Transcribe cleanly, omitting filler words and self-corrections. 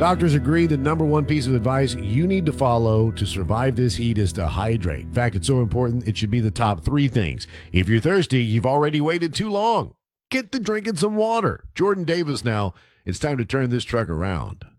Doctors agree the number one piece of advice you need to follow to survive this heat is to hydrate. In fact, it's so important, it should be the top three things. If you're thirsty, you've already waited too long. Get to drinking some water. Jordan Davis now. It's time to turn this truck around.